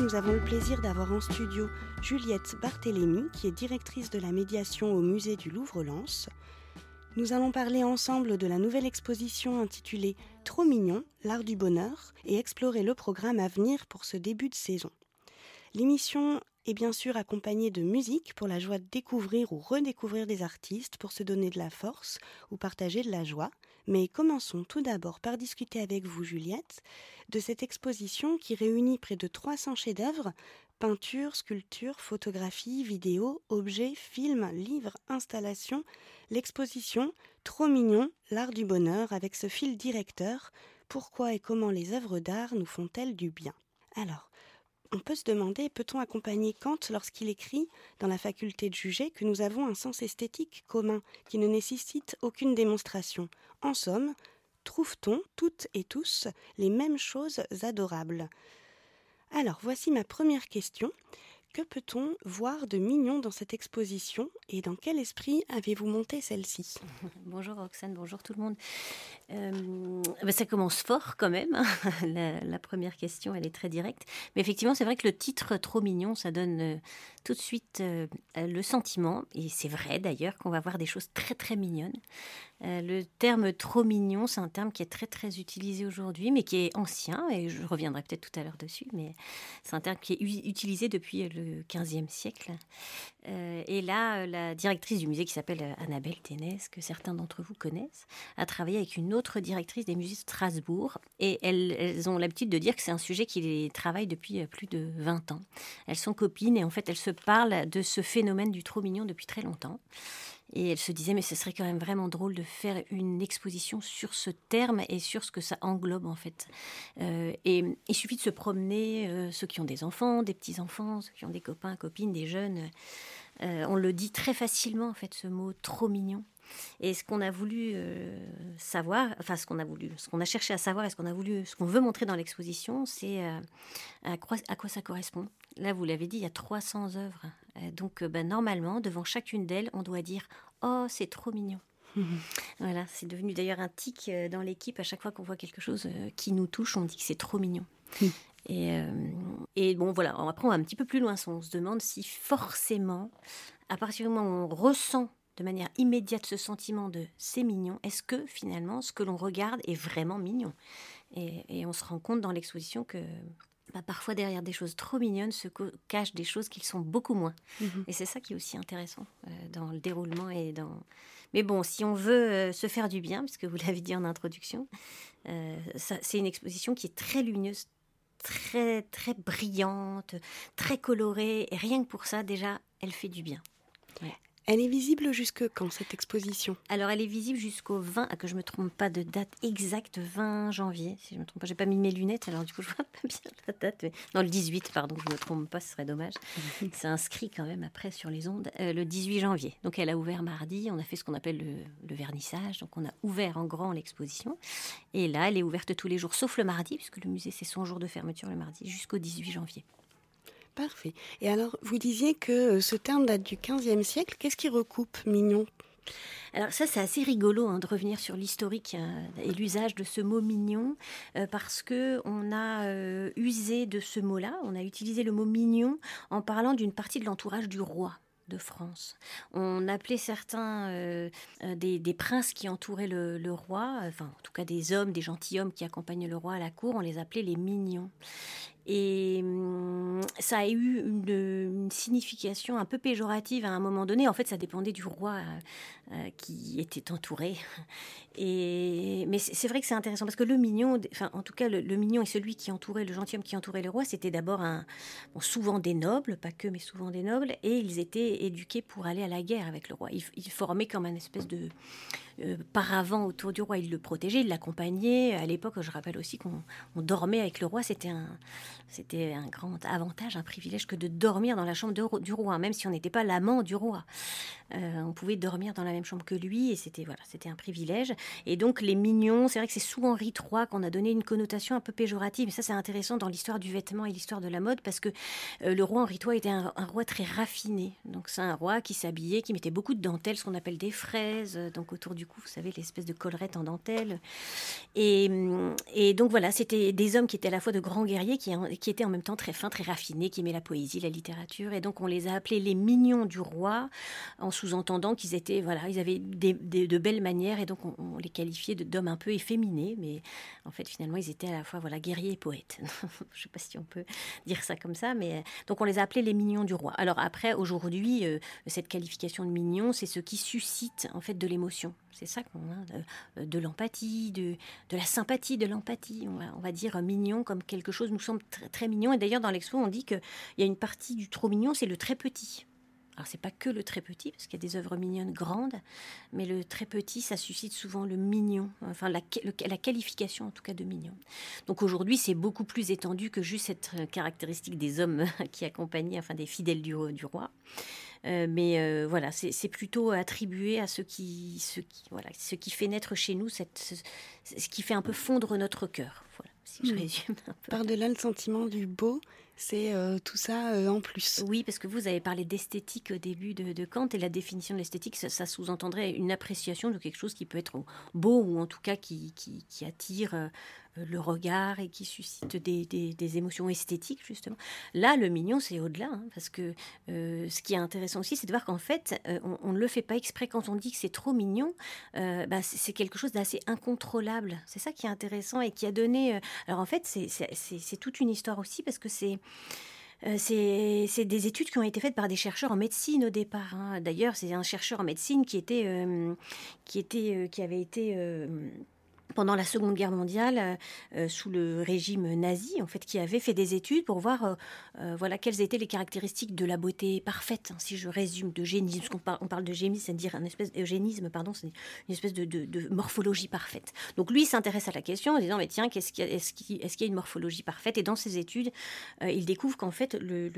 nous avons le plaisir d'avoir en studio Juliette Barthélémy, qui est directrice de la médiation au musée du Louvre-Lens. Nous allons parler ensemble de la nouvelle exposition intitulée « Trop mignon, l'art du bonheur » et explorer le programme à venir pour ce début de saison. L'émission est bien sûr accompagnée de musique pour la joie de découvrir ou redécouvrir des artistes, pour se donner de la force ou partager de la joie. Mais commençons tout d'abord par discuter avec vous, Juliette, de cette exposition qui réunit près de 300 chefs-d'œuvre, peintures, sculptures, photographies, vidéos, objets, films, livres, installations. L'exposition « Trop mignon, l'art du bonheur » avec ce fil directeur « Pourquoi et comment les œuvres d'art nous font-elles du bien ?» Alors, on peut se demander, peut-on accompagner Kant lorsqu'il écrit dans la faculté de juger que nous avons un sens esthétique commun qui ne nécessite aucune démonstration. En somme, trouve-t-on toutes et tous les mêmes choses adorables ? Alors, voici ma première question. Que peut-on voir de mignon dans cette exposition et dans quel esprit avez-vous monté celle-ci ? Bonjour Roxane, bonjour tout le monde. Ça commence fort quand même. La première question, elle est très directe. Mais effectivement, c'est vrai que le titre « Trop mignon », ça donne tout de suite le sentiment, et c'est vrai d'ailleurs, qu'on va voir des choses très très mignonnes. Le terme « trop mignon », c'est un terme qui est très très utilisé aujourd'hui, mais qui est ancien, et je reviendrai peut-être tout à l'heure dessus, mais c'est un terme qui est utilisé depuis le XVe siècle. Et là, la directrice du musée, qui s'appelle Annabelle Ténès, que certains d'entre vous connaissent, a travaillé avec une autre directrice des musées de Strasbourg, et elles ont l'habitude de dire que c'est un sujet qui les travaille depuis plus de 20 ans. Elles sont copines, et en fait, elles se parlent de ce phénomène du trop mignon depuis très longtemps. Et elle se disait, mais ce serait quand même vraiment drôle de faire une exposition sur ce terme et sur ce que ça englobe en fait. Et il suffit de se promener, ceux qui ont des enfants, des petits-enfants, ceux qui ont des copains, copines, des jeunes. On le dit très facilement en fait, ce mot « trop mignon ». Et ce qu'on a voulu savoir, enfin ce qu'on a cherché à savoir et ce qu'on veut montrer dans l'exposition, c'est à quoi ça correspond. Là, vous l'avez dit, il y a 300 œuvres. Donc, normalement, devant chacune d'elles, on doit dire « Oh, c'est trop mignon ». Voilà, c'est devenu d'ailleurs un tic dans l'équipe. À chaque fois qu'on voit quelque chose qui nous touche, on dit que c'est trop mignon. Et bon, voilà, après, on va un petit peu plus loin. On se demande si forcément, à partir du moment où on ressent de manière immédiate ce sentiment de « c'est mignon », est-ce que finalement, ce que l'on regarde est vraiment mignon ? Et on se rend compte dans l'exposition que parfois derrière des choses trop mignonnes se cachent des choses qui sont beaucoup moins. Et c'est ça qui est aussi intéressant dans le déroulement et dans... Mais bon, si on veut se faire du bien, puisque vous l'avez dit en introduction, c'est une exposition qui est très lumineuse, très, très brillante, très colorée. Et rien que pour ça, déjà, elle fait du bien. Ouais. Elle est visible jusque quand, cette exposition ? Alors, elle est visible jusqu'au 20, que je ne me trompe pas de date exacte, 20 janvier, si je ne me trompe pas. Je n'ai pas mis mes lunettes, alors du coup, je ne vois pas bien la date. Mais... Non, le 18, pardon, je ne me trompe pas, ce serait dommage. C'est inscrit quand même après sur les ondes, le 18 janvier. Donc, elle a ouvert mardi, on a fait ce qu'on appelle le vernissage. Donc, on a ouvert en grand l'exposition. Et là, elle est ouverte tous les jours, sauf le mardi, puisque le musée, c'est son jour de fermeture le mardi, jusqu'au 18 janvier. Parfait. Et alors, vous disiez que ce terme date du XVe siècle. Qu'est-ce qui recoupe mignon ? Alors ça, c'est assez rigolo de revenir sur l'historique et l'usage de ce mot mignon, parce qu'on a usé de ce mot-là, on a utilisé le mot mignon en parlant d'une partie de l'entourage du roi de France. On appelait certains des princes qui entouraient le roi, enfin en tout cas des hommes, des gentilshommes qui accompagnaient le roi à la cour, on les appelait les mignons. Et ça a eu une signification un peu péjorative à un moment donné. En fait, ça dépendait du roi qui était entouré. Mais c'est vrai que c'est intéressant parce que le mignon, enfin, en tout cas, le mignon et celui qui entourait, le gentilhomme qui entourait le roi, c'était d'abord souvent des nobles, pas que, mais souvent des nobles, et ils étaient éduqués pour aller à la guerre avec le roi. Ils formaient comme une espèce de paravent autour du roi. Ils le protégeaient, ils l'accompagnaient. À l'époque, je rappelle aussi qu'on dormait avec le roi. C'était un grand avantage, un privilège que de dormir dans la chambre du roi, même si on n'était pas l'amant du roi. On pouvait dormir dans la même chambre que lui et c'était un privilège. Et donc les mignons, c'est vrai que c'est sous Henri III qu'on a donné une connotation un peu péjorative. Mais ça, c'est intéressant dans l'histoire du vêtement et l'histoire de la mode parce que le roi Henri III était un roi très raffiné. Donc c'est un roi qui s'habillait, qui mettait beaucoup de dentelles, ce qu'on appelle des fraises, donc autour du cou, vous savez, l'espèce de collerette en dentelle. Et donc voilà, c'était des hommes qui étaient à la fois de grands guerriers, qui étaient en même temps très fins, très raffinés, qui aimaient la poésie, la littérature. Et donc on les a appelés les mignons du roi, en sous-entendant qu'ils étaient, ils avaient de belles manières, et donc on les qualifiait d'hommes un peu efféminés, mais en fait finalement ils étaient à la fois guerriers et poètes. Je ne sais pas si on peut dire ça comme ça, mais donc on les a appelés les mignons du roi. Alors après, aujourd'hui, cette qualification de mignon, c'est ce qui suscite en fait de l'émotion. C'est ça qu'on a, de l'empathie, de la sympathie, de l'empathie. On va dire mignon comme quelque chose nous semble très, très mignon. Et d'ailleurs, dans l'expo, on dit qu'il y a une partie du trop mignon, c'est le très petit. Alors, c'est pas que le très petit, parce qu'il y a des œuvres mignonnes grandes, mais le très petit, ça suscite souvent le mignon, enfin la qualification en tout cas de mignon. Donc aujourd'hui, c'est beaucoup plus étendu que juste cette caractéristique des hommes qui accompagnaient, enfin des fidèles du roi. Mais voilà, c'est plutôt attribué à ce qui fait naître chez nous, ce qui fait un peu fondre notre cœur. Voilà, si je résume un peu. Par-delà le sentiment du beau, c'est tout ça en plus. Oui, parce que vous avez parlé d'esthétique au début de Kant, et la définition de l'esthétique, ça sous-entendrait une appréciation de quelque chose qui peut être beau, ou en tout cas qui attire le regard et qui suscite des émotions esthétiques, justement. Là, le mignon, c'est au-delà, parce que ce qui est intéressant aussi, c'est de voir qu'en fait, on ne le fait pas exprès. Quand on dit que c'est trop mignon, c'est quelque chose d'assez incontrôlable. C'est ça qui est intéressant et qui a donné... Alors en fait, c'est toute une histoire aussi, parce que c'est des études qui ont été faites par des chercheurs en médecine au départ. D'ailleurs, c'est un chercheur en médecine qui avait été... pendant la Seconde Guerre mondiale, sous le régime nazi, en fait, qui avait fait des études pour voir quelles étaient les caractéristiques de la beauté parfaite, si je résume, d'eugénisme. On parle d'eugénisme, c'est-à-dire eugénisme, c'est une espèce de morphologie parfaite. Donc lui, il s'intéresse à la question en disant, mais tiens, est-ce qu'il y a une morphologie parfaite ? Et dans ses études, il découvre qu'en fait,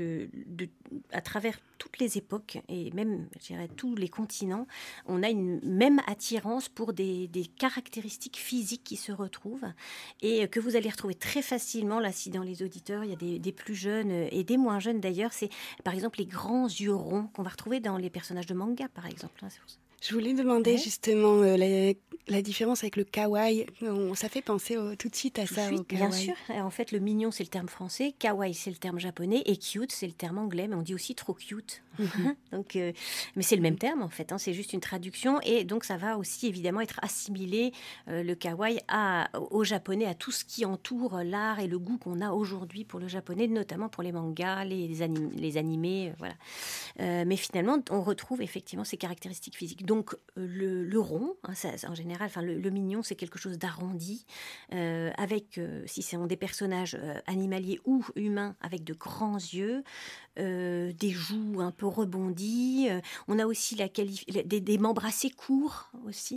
à travers toutes les époques, et même, je dirais, tous les continents, on a une même attirance pour des caractéristiques physiques qui se retrouvent et que vous allez retrouver très facilement. Là, si dans les auditeurs, il y a des plus jeunes et des moins jeunes d'ailleurs, c'est par exemple les grands yeux ronds qu'on va retrouver dans les personnages de manga, par exemple. C'est pour ça. Je voulais demander justement la différence avec le kawaii. Ça fait penser tout de suite à ça. Au bien sûr. En fait, le mignon, c'est le terme français. Kawaii, c'est le terme japonais. Et cute, c'est le terme anglais. Mais on dit aussi trop cute. Donc, mais c'est le même terme, en fait. C'est juste une traduction. Et donc, ça va aussi, évidemment, être assimilé, le kawaii, au japonais, à tout ce qui entoure l'art et le goût qu'on a aujourd'hui pour le japonais, notamment pour les mangas, les animés. Voilà. Mais finalement, on retrouve effectivement ces caractéristiques physiques. Donc, le rond, en général, le mignon, c'est quelque chose d'arrondi, avec, si ce sont des personnages animaliers ou humains, avec de grands yeux, des joues un peu rebondies. On a aussi des membres assez courts aussi.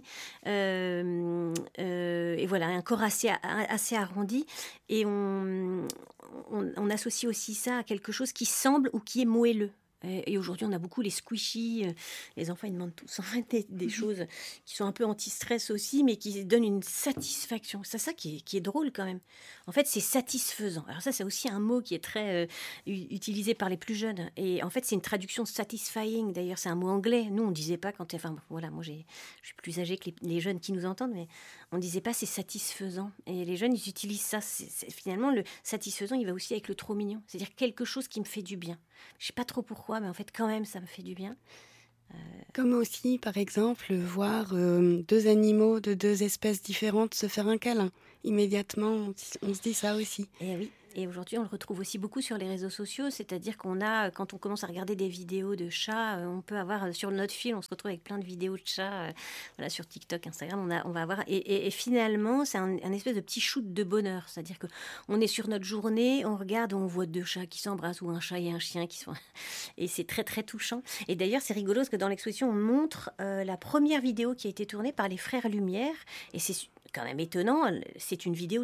Et voilà, un corps assez arrondi. Et on associe aussi ça à quelque chose qui semble ou qui est moelleux. Et aujourd'hui, on a beaucoup les squishies. Les enfants, ils demandent tous en fait des choses qui sont un peu anti-stress aussi, mais qui donnent une satisfaction. C'est ça qui est drôle quand même. En fait, c'est satisfaisant. Alors ça, c'est aussi un mot qui est très utilisé par les plus jeunes. Et en fait, c'est une traduction de satisfying. D'ailleurs, c'est un mot anglais. Nous, on ne disait pas quand... Enfin, voilà, moi, je suis plus âgée que les jeunes qui nous entendent, mais on ne disait pas c'est satisfaisant. Et les jeunes, ils utilisent ça. Finalement, le satisfaisant, il va aussi avec le trop mignon. C'est-à-dire quelque chose qui me fait du bien. Je ne sais pas trop pourquoi, mais en fait, quand même, ça me fait du bien. Comme aussi, par exemple, voir deux animaux de deux espèces différentes se faire un câlin. Immédiatement, on se dit ça aussi. Et oui. Et aujourd'hui, on le retrouve aussi beaucoup sur les réseaux sociaux, c'est-à-dire quand on commence à regarder des vidéos de chats, on peut avoir sur notre fil, on se retrouve avec plein de vidéos de chats, sur TikTok, Instagram, on va avoir... Et finalement, c'est un espèce de petit shoot de bonheur, c'est-à-dire qu'on est sur notre journée, on regarde, on voit deux chats qui s'embrassent, ou un chat et un chien qui sont... Et c'est très, très touchant. Et d'ailleurs, c'est rigolo, parce que dans l'exposition, on montre la première vidéo qui a été tournée par les Frères Lumière, et c'est quand même étonnant, c'est une vidéo de chat.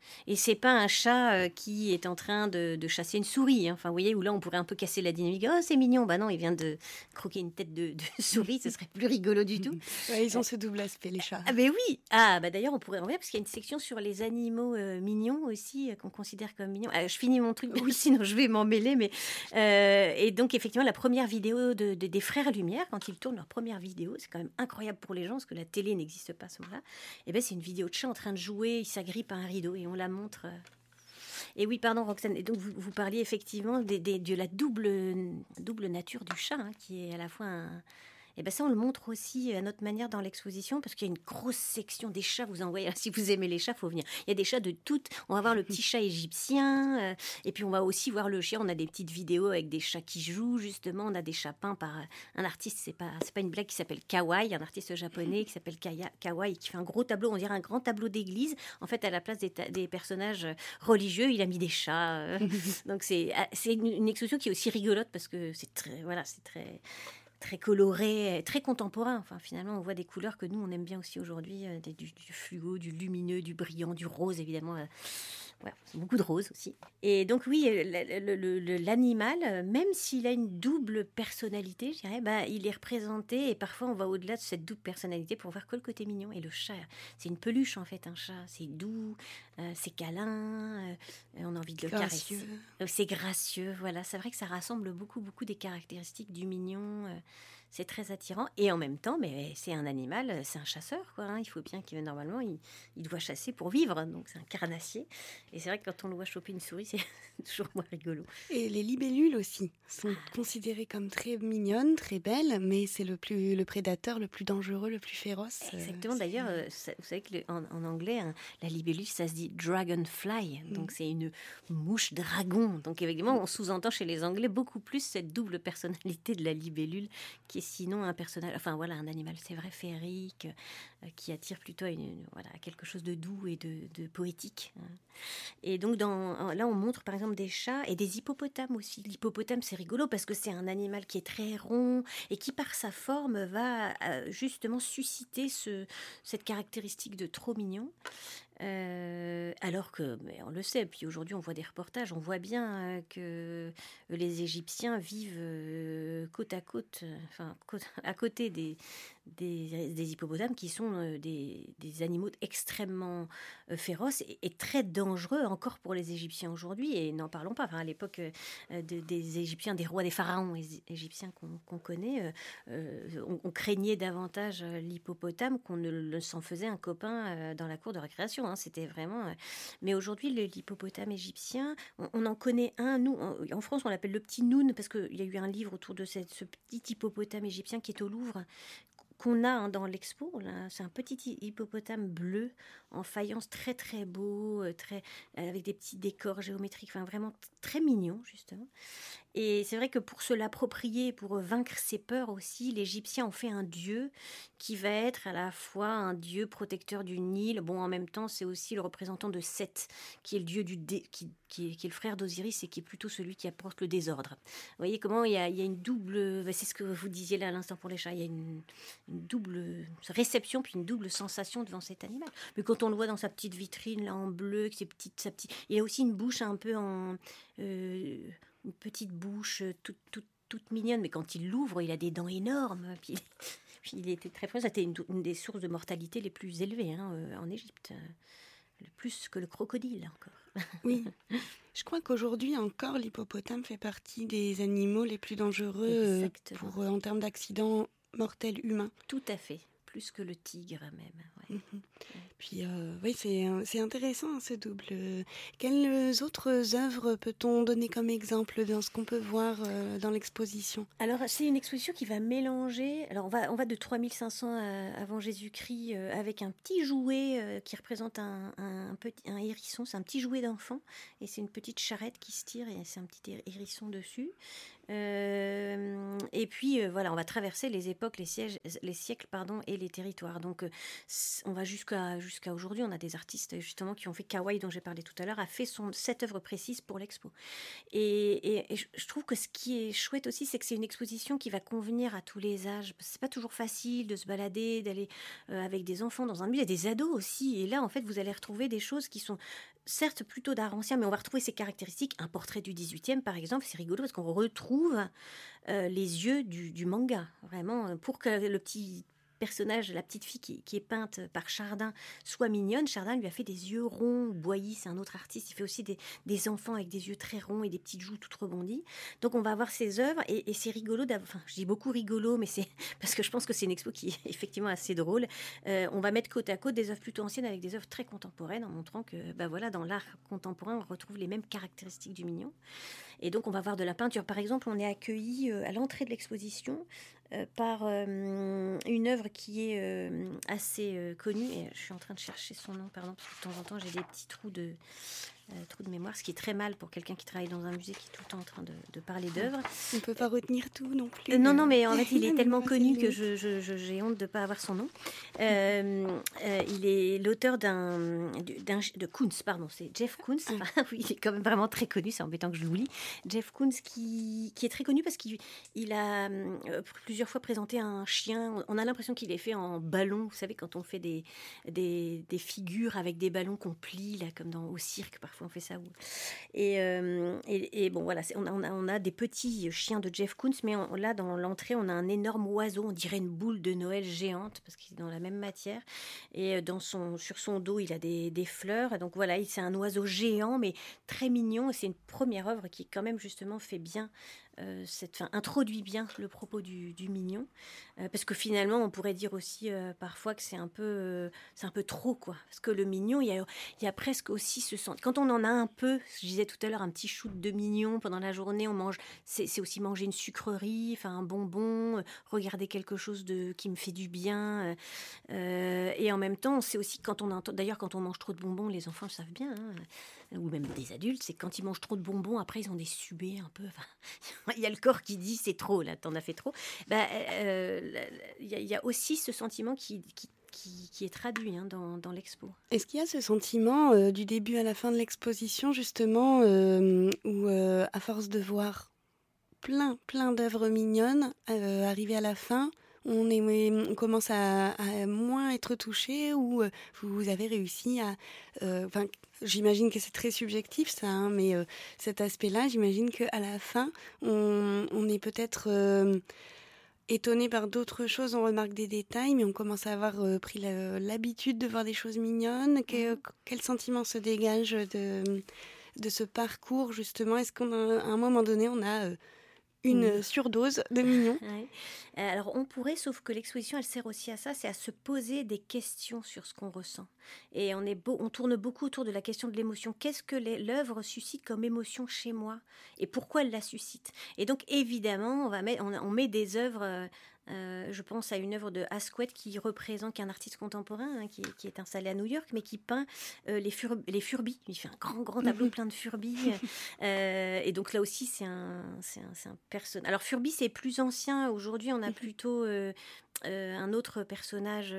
Et c'est pas un chat qui est en train de chasser une souris. Hein. Enfin, vous voyez, où là, on pourrait un peu casser la dynamique. Oh, c'est mignon. Bah non, il vient de croquer une tête de souris. Ce serait plus rigolo du tout. Ouais, ils ont ce double aspect, les chats. Ah ben oui. Ah bah d'ailleurs, on pourrait en revenir parce qu'il y a une section sur les animaux mignons aussi qu'on considère comme mignons. Je finis mon truc, oui, sinon je vais m'en mêler. Mais et donc effectivement, la première vidéo des Frères Lumière, quand ils tournent leur première vidéo, c'est quand même incroyable pour les gens parce que la télé n'existe pas à ce moment-là. Et ben c'est une vidéo de chat en train de jouer. Il s'agrippe à un rideau et on la montre. Et oui, pardon Roxane. Et donc vous parliez effectivement de la double nature du chat, hein, qui est à la fois un... Et bien ça, on le montre aussi à notre manière dans l'exposition, parce qu'il y a une grosse section des chats. Vous en voyez, si vous aimez les chats, il faut venir. Il y a des chats de toutes. On va voir le petit chat égyptien, et puis on va aussi voir le chien. On a des petites vidéos avec des chats qui jouent, justement. On a des chats peints par un artiste, c'est pas une blague, qui s'appelle Kawai, un artiste japonais qui s'appelle Kawai, qui fait un gros tableau, on dirait un grand tableau d'église. En fait, à la place des personnages religieux, il a mis des chats. Donc c'est une exposition qui est aussi rigolote, parce que c'est très coloré, très contemporain. Enfin, finalement, on voit des couleurs que nous, on aime bien aussi aujourd'hui, du fluo, du lumineux, du brillant, du rose, évidemment. Voilà, beaucoup de rose aussi. Et donc, oui, l'animal, même s'il a une double personnalité, je dirais, bah, il est représenté, et parfois, on va au-delà de cette double personnalité pour voir que le côté mignon. Et le chat, c'est une peluche, en fait, un chat. C'est doux, c'est câlin, on a envie de le caresser. C'est gracieux, voilà. C'est vrai que ça rassemble beaucoup, beaucoup des caractéristiques du mignon. C'est très attirant. Et en même temps, mais c'est un animal, c'est un chasseur, quoi. Hein. Il faut bien qu'il, normalement, il doit chasser pour vivre. Donc, c'est un carnassier. Et c'est vrai que quand on le voit choper une souris, c'est toujours moins rigolo. Et les libellules aussi sont considérées comme très mignonnes, très belles, mais c'est le prédateur le plus dangereux, le plus féroce. Exactement. D'ailleurs, vous savez qu'en anglais, hein, la libellule, ça se dit dragonfly. Donc, c'est une mouche dragon. Donc, évidemment, on sous-entend chez les Anglais beaucoup plus cette double personnalité de la libellule, qui est sinon un personnage, enfin voilà, un animal, c'est vrai, féerique, qui attire plutôt à quelque chose de doux et de poétique. Hein. Et donc, là, on montre par exemple des chats et des hippopotames aussi. L'hippopotame, c'est rigolo parce que c'est un animal qui est très rond et qui, par sa forme, va justement susciter cette caractéristique de trop mignon. Alors que, mais on le sait, puis aujourd'hui on voit des reportages, on voit bien que les Égyptiens vivent côte à côte, à côté des hippopotames, qui sont des animaux extrêmement féroces et très dangereux encore pour les Égyptiens aujourd'hui. Et n'en parlons pas. Enfin, à l'époque des Égyptiens, des rois, des pharaons égyptiens qu'on connaît, on craignait davantage l'hippopotame qu'on ne s'en faisait un copain dans la cour de récréation. Hein. C'était vraiment. Mais aujourd'hui, l'hippopotame égyptien, on en connaît un. Nous, en France, on l'appelle le petit Noun, parce qu'il y a eu un livre autour de ce petit hippopotame égyptien qui est au Louvre, qu'on a dans l'expo. Là. C'est un petit hippopotame bleu en faïence, très très beau, avec des petits décors géométriques, enfin vraiment très mignon justement. Et c'est vrai que pour se l'approprier, pour vaincre ses peurs aussi, l'Égyptien en fait un dieu qui va être à la fois un dieu protecteur du Nil. Bon, en même temps, c'est aussi le représentant de Seth, qui est le dieu qui est le frère d'Osiris et qui est plutôt celui qui apporte le désordre. Vous voyez comment il y a une double... C'est ce que vous disiez là à l'instant pour les chats. Il y a une double réception puis une double sensation devant cet animal. Mais quand on le voit dans sa petite vitrine là en bleu, avec il a aussi une bouche un peu une petite bouche toute mignonne, mais quand il l'ouvre, il a des dents énormes. Puis il était très fort. C'était une des sources de mortalité les plus élevées en Égypte. Plus que le crocodile encore. Oui, je crois qu'aujourd'hui encore, l'hippopotame fait partie des animaux les plus dangereux en termes d'accidents mortels humains. Tout à fait, plus que le tigre même. Ouais. Puis oui, c'est intéressant ce double. Quelles autres œuvres peut-on donner comme exemple dans ce qu'on peut voir dans l'exposition ? Alors c'est une exposition qui va mélanger. Alors on va de 3500 avant Jésus-Christ avec un petit jouet qui représente un hérisson. C'est un petit jouet d'enfant et c'est une petite charrette qui se tire et c'est un petit hérisson dessus. Et puis voilà, on va traverser les époques, les siècles et les territoires. Donc on va jusqu'à jusqu'à aujourd'hui, on a des artistes justement qui ont fait Kawaii, dont j'ai parlé tout à l'heure, a fait cette œuvre précise pour l'expo. Et je trouve que ce qui est chouette aussi, c'est que c'est une exposition qui va convenir à tous les âges. C'est pas toujours facile de se balader, d'aller avec des enfants dans un musée, il y a des ados aussi. Et là, en fait, vous allez retrouver des choses qui sont certes plutôt d'art ancien, mais on va retrouver ses caractéristiques. Un portrait du 18e, par exemple, c'est rigolo parce qu'on retrouve les yeux du manga, vraiment, pour que le petit personnage, la petite fille qui est peinte par Chardin, soit mignonne. Chardin lui a fait des yeux ronds. Boilly, c'est un autre artiste, il fait aussi des enfants avec des yeux très ronds et des petites joues toutes rebondies. Donc on va avoir ces œuvres et c'est rigolo, enfin je dis beaucoup rigolo, mais c'est parce que je pense que c'est une expo qui est effectivement assez drôle. On va mettre côte à côte des œuvres plutôt anciennes avec des œuvres très contemporaines en montrant que voilà, dans l'art contemporain, on retrouve les mêmes caractéristiques du mignon. Et donc on va voir de la peinture. Par exemple, on est accueilli à l'entrée de l'exposition par une œuvre qui est assez connue, et je suis en train de chercher son nom, pardon, parce que de temps en temps j'ai des petits trous de mémoire, ce qui est très mal pour quelqu'un qui travaille dans un musée qui est tout le temps en train de parler d'œuvres. On ne peut pas retenir tout non plus. Non, mais en fait, il est tellement connu que j'ai honte de ne pas avoir son nom. Il est l'auteur de Koons, pardon, c'est Jeff Koons. Enfin, oui, il est quand même vraiment très connu, c'est embêtant que je l'oublie. Jeff Koons qui est très connu parce qu'il a plusieurs fois présenté un chien. On a l'impression qu'il est fait en ballon. Vous savez, quand on fait des figures avec des ballons qu'on plie, là, comme au cirque, parfois on fait ça. Et bon, voilà, on a des petits chiens de Jeff Koons, mais là, dans l'entrée, on a un énorme oiseau, on dirait une boule de Noël géante, parce qu'il est dans la même matière. Et sur son dos, il a des fleurs. Et donc voilà, c'est un oiseau géant, mais très mignon. Et c'est une première œuvre qui, quand même, justement, fait bien introduit bien le propos du mignon, parce que finalement on pourrait dire aussi parfois que c'est un peu trop, quoi, parce que le mignon, il y a presque aussi ce sens, quand on en a un peu, je disais tout à l'heure, un petit shoot de mignon pendant la journée, on mange, c'est aussi manger une sucrerie, enfin un bonbon, regarder quelque chose qui me fait du bien, et en même temps c'est aussi quand on mange trop de bonbons, les enfants le savent bien, ou même des adultes, c'est quand ils mangent trop de bonbons, après ils ont des subés un peu, il y a le corps qui dit c'est trop, là, t'en as fait trop. Il y a aussi ce sentiment qui est traduit dans l'expo. Est-ce qu'il y a ce sentiment du début à la fin de l'exposition, justement, où à force de voir plein d'œuvres mignonnes arriver à la fin, on commence à moins être touché, ou vous avez réussi à... j'imagine que c'est très subjectif ça, hein, mais cet aspect-là, j'imagine qu'à la fin, on est peut-être étonné par d'autres choses, on remarque des détails, mais on commence à avoir pris l'habitude de voir des choses mignonnes. Quel sentiment se dégage de ce parcours, justement? Est-ce qu'à un moment donné, on a... une surdose de mignon. Ouais. Alors on pourrait, sauf que l'exposition elle sert aussi à ça, c'est à se poser des questions sur ce qu'on ressent. Et on tourne beaucoup autour de la question de l'émotion. Qu'est-ce que l'œuvre suscite comme émotion chez moi et pourquoi elle la suscite? Et donc évidemment on met des œuvres. Je pense à une œuvre de Asquith qui est un artiste contemporain qui est installé à New York, mais qui peint les Furbies. Il fait un grand tableau plein de Furbies. Et donc là aussi, c'est un personnage. Alors Furby, c'est plus ancien. Aujourd'hui, on a plutôt un autre personnage.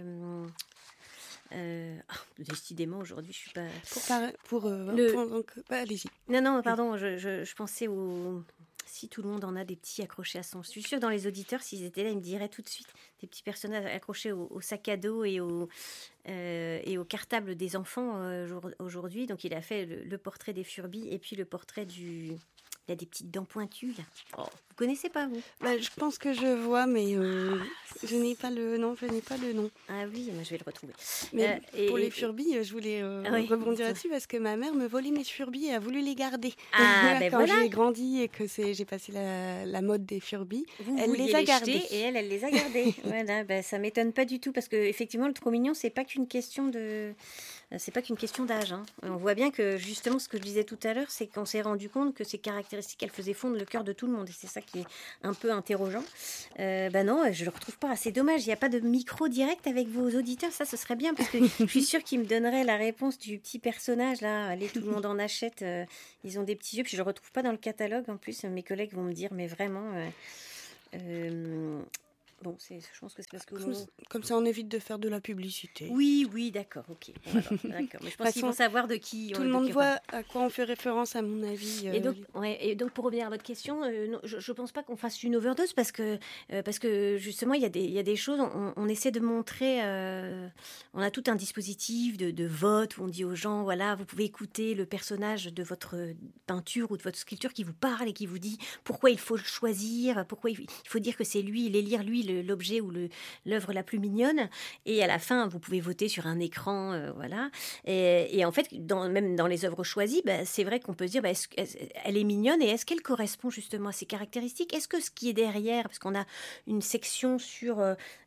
Décidément, aujourd'hui, je suis pas. Allez-y. Non, pardon. Je pensais au. Si tout le monde en a des petits accrochés à son... Je suis sûre que dans les auditeurs, s'ils étaient là, ils me diraient tout de suite des petits personnages accrochés au sac à dos et au cartable des enfants aujourd'hui. Donc il a fait le portrait des Furbies et puis le portrait du... Il y a des petites dents pointues là. Oh, vous connaissez pas, vous? Je pense que je vois, mais je n'ai pas le nom. Ah oui, moi je vais le retrouver. Mais pour les Furbies, je voulais rebondir là-dessus parce que ma mère me volait mes Furbies et a voulu les garder. Quand j'ai grandi et que j'ai passé la mode des Furbies, elle les a gardées. Et elle les a gardées. Voilà, ça m'étonne pas du tout parce que effectivement le trop mignon, c'est pas qu'une question d'âge. Hein. On voit bien que justement ce que je disais tout à l'heure, c'est qu'on s'est rendu compte que ces caractéristiques, elles faisaient fondre le cœur de tout le monde. Et c'est ça qui est un peu interrogeant. Non, je le retrouve pas. C'est dommage, il n'y a pas de micro direct avec vos auditeurs. Ça, ce serait bien parce que je suis sûre qu'ils me donneraient la réponse du petit personnage là. Allez, tout le monde en achète. Ils ont des petits yeux. Puis je le retrouve pas dans le catalogue. En plus, mes collègues vont me dire, mais vraiment. Bon, je pense que c'est parce que... Comme ça, on évite de faire de la publicité. Oui, d'accord, ok. Bon, alors, d'accord. Mais je pense qu'ils vont savoir de qui... Tout le monde voit à quoi on fait référence, à mon avis. Et donc, pour revenir à votre question, non, je ne pense pas qu'on fasse une overdose parce que justement, il y a des choses, on essaie de montrer... on a tout un dispositif de vote où on dit aux gens, voilà, vous pouvez écouter le personnage de votre peinture ou de votre sculpture qui vous parle et qui vous dit pourquoi il faut le choisir, pourquoi il faut dire que c'est lui, l'élire, lui, l'objet ou l'œuvre la plus mignonne. Et à la fin, vous pouvez voter sur un écran, voilà. Et en fait, même dans les œuvres choisies, c'est vrai qu'on peut se dire, elle est mignonne et est-ce qu'elle correspond justement à ses caractéristiques? Est-ce que ce qui est derrière, parce qu'on a une section sur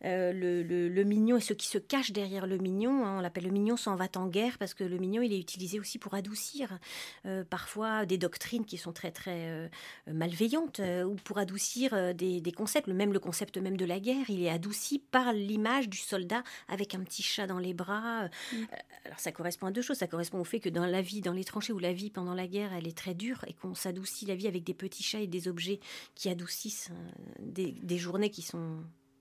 le mignon et ce qui se cache derrière le mignon, hein, on l'appelle le mignon s'en va en guerre parce que le mignon, il est utilisé aussi pour adoucir parfois des doctrines qui sont très très malveillantes ou pour adoucir des concepts. Même le concept même de la guerre, il est adouci par l'image du soldat avec un petit chat dans les bras. Alors ça correspond à deux choses. Ça correspond au fait que dans la vie, dans les tranchées où la vie pendant la guerre, elle est très dure et qu'on s'adoucit la vie avec des petits chats et des objets qui adoucissent des journées qui sont...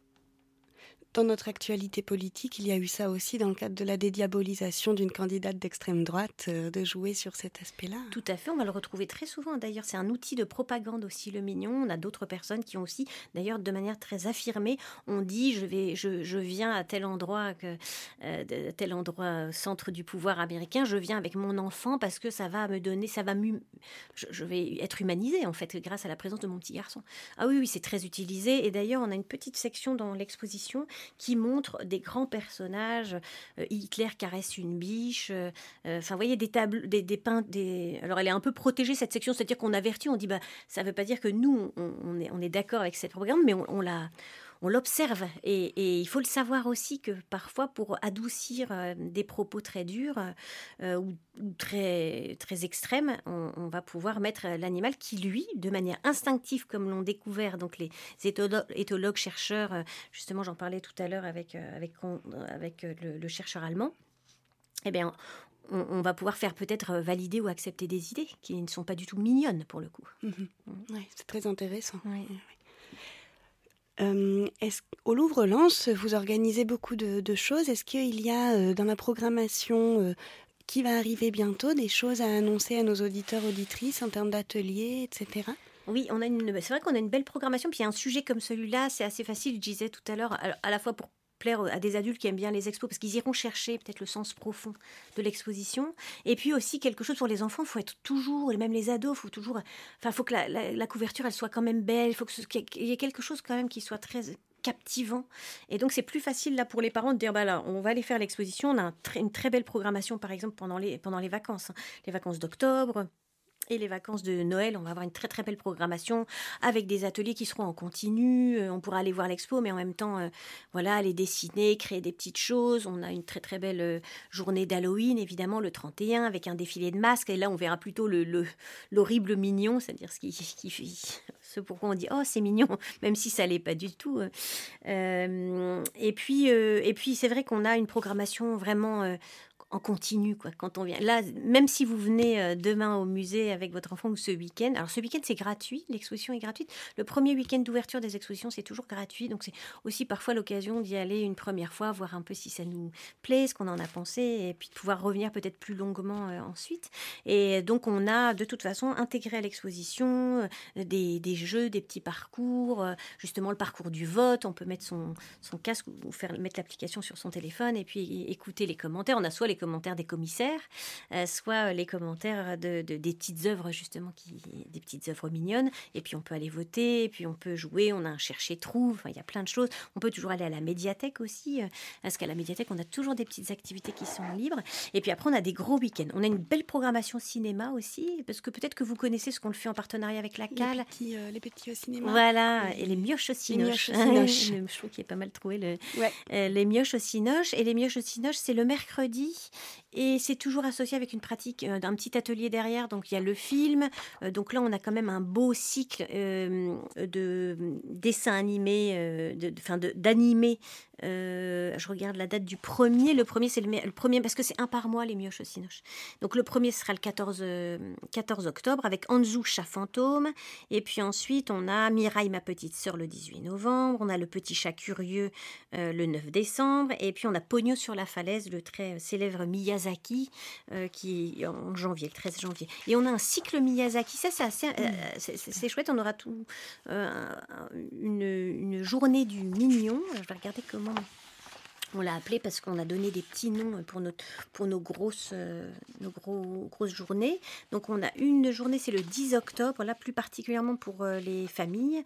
Dans notre actualité politique, il y a eu ça aussi dans le cadre de la dédiabolisation d'une candidate d'extrême droite, de jouer sur cet aspect-là. Tout à fait, on va le retrouver très souvent. D'ailleurs, c'est un outil de propagande aussi, le mignon. On a d'autres personnes qui ont aussi, d'ailleurs, de manière très affirmée, on dit je viens à tel endroit, tel endroit centre du pouvoir américain, je viens avec mon enfant parce que ça va me donner, je vais être humanisée en fait grâce à la présence de mon petit garçon. Ah oui, c'est très utilisé. Et d'ailleurs, on a une petite section dans l'exposition qui montre des grands personnages. Hitler caresse une biche. Vous voyez, des tableaux, des peints. Alors, elle est un peu protégée, cette section, c'est-à-dire qu'on avertit, on dit, ça ne veut pas dire que nous, on est d'accord avec cette propagande, mais on l'observe. Et il faut le savoir aussi que parfois, pour adoucir des propos très durs ou très, très extrêmes, on va pouvoir mettre l'animal qui, lui, de manière instinctive, comme l'ont découvert donc les éthologues, chercheurs, justement, j'en parlais tout à l'heure avec le chercheur allemand, eh bien, on va pouvoir faire peut-être valider ou accepter des idées qui ne sont pas du tout mignonnes, pour le coup. Oui, c'est très intéressant. Oui. Au Louvre-Lens, vous organisez beaucoup de choses. Est-ce qu'il y a dans la programmation qui va arriver bientôt des choses à annoncer à nos auditeurs, auditrices en termes d'ateliers, etc. Oui, c'est vrai qu'on a une belle programmation. Puis un sujet comme celui-là, c'est assez facile, je disais tout à l'heure, à la fois pour plaire à des adultes qui aiment bien les expos, parce qu'ils iront chercher peut-être le sens profond de l'exposition. Et puis aussi quelque chose pour les enfants, il faut être toujours, même les ados, faut que la couverture, elle soit quand même belle, il faut qu'il y ait quelque chose quand même qui soit très captivant. Et donc, c'est plus facile là pour les parents de dire, là, on va aller faire l'exposition. On a une très belle programmation, par exemple, pendant les vacances. Les vacances d'octobre. Et les vacances de Noël, on va avoir une très très belle programmation avec des ateliers qui seront en continu. On pourra aller voir l'expo, mais en même temps, aller dessiner, créer des petites choses. On a une très très belle journée d'Halloween, évidemment, le 31, avec un défilé de masques. Et là, on verra plutôt l'horrible mignon, c'est-à-dire ce pourquoi on dit « Oh, c'est mignon », même si ça ne l'est pas du tout. Et puis, c'est vrai qu'on a une programmation vraiment... en continu, quoi, quand on vient. Là, même si vous venez demain au musée avec votre enfant ou ce week-end, alors ce week-end, c'est gratuit, l'exposition est gratuite. Le premier week-end d'ouverture des expositions, c'est toujours gratuit, donc c'est aussi parfois l'occasion d'y aller une première fois, voir un peu si ça nous plaît, ce qu'on en a pensé, et puis de pouvoir revenir peut-être plus longuement ensuite. Et donc, on a de toute façon intégré à l'exposition des jeux, des petits parcours, justement le parcours du vote. On peut mettre son casque ou mettre l'application sur son téléphone et puis écouter les commentaires. On a soit les commentaires des commissaires, soit les commentaires des petites œuvres, justement, des petites œuvres mignonnes. Et puis, on peut aller voter, et puis on peut jouer. On a un chercher-trouve. Il y a plein de choses. On peut toujours aller à la médiathèque aussi, parce qu'à la médiathèque, on a toujours des petites activités qui sont libres. Et puis après, on a des gros week-ends. On a une belle programmation cinéma aussi, parce que peut-être que vous connaissez ce qu'on le fait en partenariat avec la CAL. Les petits au cinéma. Voilà, et les mioches au cinoche. Je trouve qu'il est pas mal trouvé les mioches au cinoche. Et les mioches au cinoche, c'est le mercredi Et c'est toujours associé avec une pratique d'un petit atelier derrière. Donc il y a le film. Donc là, on a quand même un beau cycle de dessins animés, d'animés. Je regarde la date du premier. Le premier, c'est le premier parce que c'est un par mois, les Mioches au Cinoche. Donc le premier sera le 14 octobre avec Anzou, chat fantôme. Et puis ensuite, on a Mireille, ma petite sœur, le 18 novembre. On a le petit chat curieux le 9 décembre. Et puis on a Pogno sur la falaise, le très célèbre Miyazaki, qui est en janvier, le 13 janvier. Et on a un cycle Miyazaki. Ça, c'est assez, c'est chouette. On aura tout une journée du mignon. Je vais regarder comment on l'a appelé parce qu'on a donné des petits noms pour nos grosses journées. Donc on a une journée, c'est le 10 octobre, là plus particulièrement pour les familles.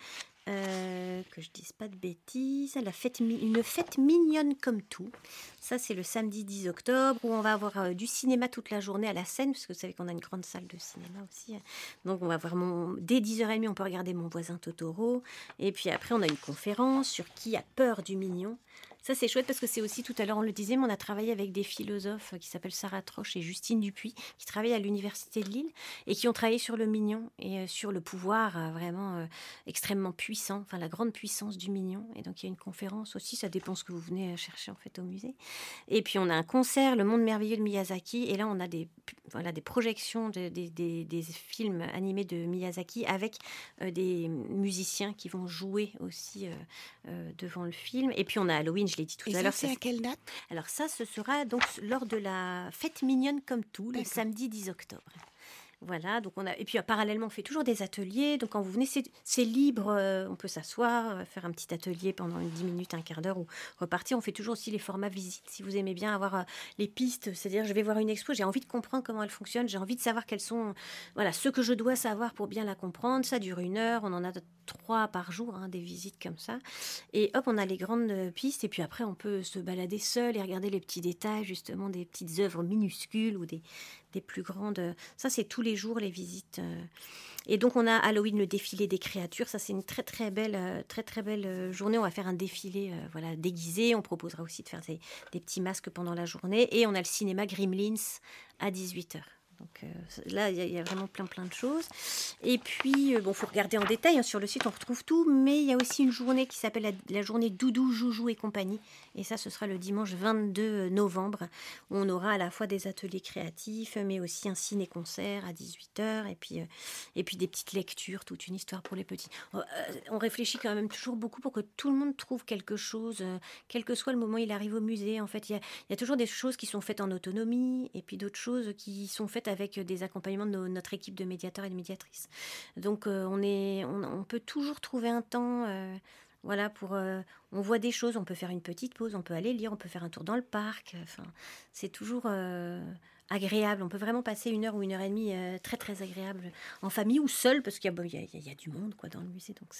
Que je dise pas de bêtises, une fête mignonne comme tout. Ça, c'est le samedi 10 octobre où on va avoir du cinéma toute la journée à la Seine, parce que vous savez qu'on a une grande salle de cinéma aussi. Donc, on va voir dès 10h30, on peut regarder Mon voisin Totoro. Et puis après, on a une conférence sur qui a peur du mignon. Ça, c'est chouette parce que c'est aussi, tout à l'heure, on le disait, mais on a travaillé avec des philosophes qui s'appellent Sarah Troche et Justine Dupuis, qui travaillent à l'Université de Lille et qui ont travaillé sur le mignon et sur le pouvoir vraiment extrêmement puissant, enfin la grande puissance du mignon. Et donc, il y a une conférence aussi, ça dépend ce que vous venez chercher en fait au musée. Et puis, on a un concert, Le Monde merveilleux de Miyazaki. Et là, on a des projections des films animés de Miyazaki avec des musiciens qui vont jouer aussi devant le film. Et puis, on a Halloween, je l'ai dit tout à l'heure. Et ça, c'est à quelle date ? Alors ça, ce sera donc lors de la fête mignonne comme tout, le samedi 10 octobre. Voilà, donc et puis parallèlement, on fait toujours des ateliers. Donc quand vous venez, c'est libre, on peut s'asseoir, faire un petit atelier pendant 10 minutes, un quart d'heure ou repartir. On fait toujours aussi les formats visites. Si vous aimez bien avoir les pistes, c'est-à-dire je vais voir une expo, j'ai envie de comprendre comment elle fonctionne, j'ai envie de savoir quels sont ce que je dois savoir pour bien la comprendre. Ça dure 1 heure, on en a 3 par jour, des visites comme ça. Et hop, on a les grandes pistes et puis après, on peut se balader seul et regarder les petits détails, justement, des petites œuvres minuscules ou des plus grandes. Ça, c'est tous les jours, les visites. Et donc, on a Halloween, le défilé des créatures. Ça, c'est une très, très belle journée. On va faire un défilé déguisé. On proposera aussi de faire des petits masques pendant la journée. Et on a le cinéma Gremlins à 18h. Donc là, il y a vraiment plein de choses. Et puis, faut regarder en détail. Sur le site, on retrouve tout. Mais il y a aussi une journée qui s'appelle la journée Doudou, Joujou et compagnie. Et ça, ce sera le dimanche 22 novembre. Où on aura à la fois des ateliers créatifs, mais aussi un ciné-concert à 18h. Et puis des petites lectures, toute une histoire pour les petits. On réfléchit quand même toujours beaucoup pour que tout le monde trouve quelque chose, quel que soit le moment où il arrive au musée. En fait, il y a toujours des choses qui sont faites en autonomie. Et puis d'autres choses qui sont faites avec des accompagnements de notre équipe de médiateurs et de médiatrices. Donc on peut toujours trouver un temps on voit des choses, on peut faire une petite pause, on peut aller lire, on peut faire un tour dans le parc. C'est toujours agréable. On peut vraiment passer 1 heure ou 1 heure et demie très très agréable en famille ou seul parce qu'il y a du monde dans le musée. Donc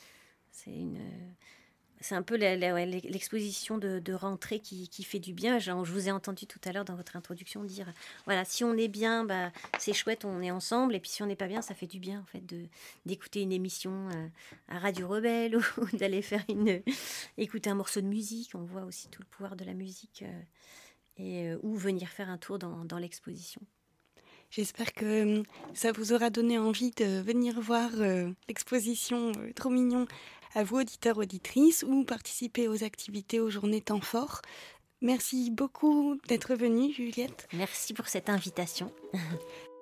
c'est un peu l'exposition de rentrée qui fait du bien. Je vous ai entendu tout à l'heure dans votre introduction dire, si on est bien, c'est chouette, on est ensemble. Et puis si on n'est pas bien, ça fait du bien en fait d'écouter une émission à Radio Rebelle ou d'aller écouter un morceau de musique. On voit aussi tout le pouvoir de la musique ou venir faire un tour dans l'exposition. J'espère que ça vous aura donné envie de venir voir l'exposition Trop mignon à vous, auditeurs, auditrices, ou participer aux activités aux journées temps fort. Merci beaucoup d'être venue, Juliette. Merci pour cette invitation.